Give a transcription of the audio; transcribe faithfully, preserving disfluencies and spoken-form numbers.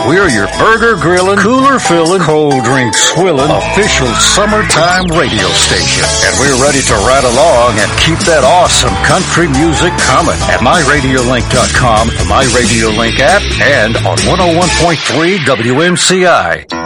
We're your burger grilling, cooler filling, cold drink swilling, official summertime radio station. And we're ready to ride along and keep that awesome country music coming at my radio link dot com, the MyRadiolink app, and on one oh one point three W M C I.